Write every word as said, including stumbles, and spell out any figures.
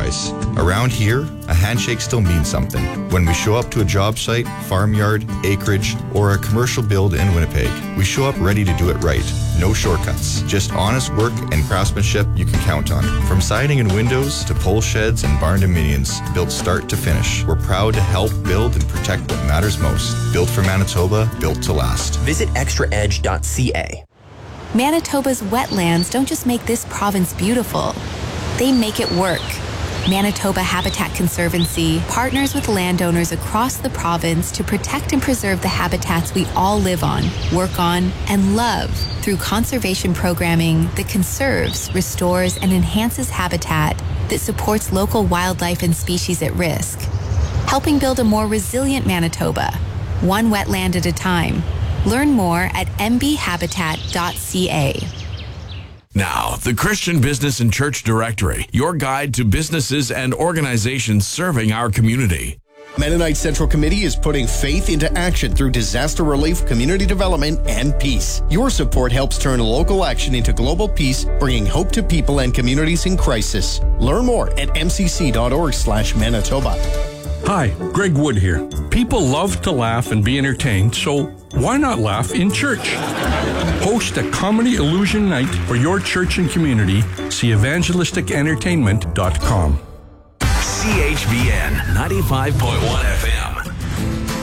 enterprise. Around here, a handshake still means something. When we show up to a job site, farmyard, acreage, or a commercial build in Winnipeg, we show up ready to do it right. No shortcuts, just honest work and craftsmanship you can count on. From siding and windows to pole sheds and barn dominions, built start to finish, we're proud to help build and protect what matters most. Built for Manitoba, built to last. Visit extra edge dot c a. Manitoba's wetlands don't just make this province beautiful, they make it work. Manitoba Habitat Conservancy partners with landowners across the province to protect and preserve the habitats we all live on, work on, and love through conservation programming that conserves, restores, and enhances habitat that supports local wildlife and species at risk, helping build a more resilient Manitoba, one wetland at a time. Learn more at m b habitat dot c a. Now, the Christian Business and Church Directory, your guide to businesses and organizations serving our community. Mennonite Central Committee is putting faith into action through disaster relief, community development, and peace. Your support helps turn local action into global peace, bringing hope to people and communities in crisis. Learn more at m c c dot org slash Manitoba. Hi, Greg Wood here. People love to laugh and be entertained, so why not laugh in church? Host a comedy illusion night for your church and community. See evangelistic entertainment dot com. C H B N ninety-five point one F M.